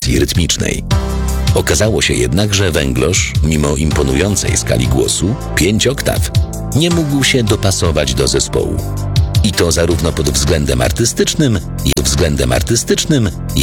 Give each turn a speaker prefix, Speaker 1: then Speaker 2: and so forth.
Speaker 1: sekcji rytmicznej. Okazało się jednak, że Węglosz, mimo imponującej skali głosu, 5 oktaw, nie mógł się dopasować do zespołu. I to zarówno pod względem artystycznym,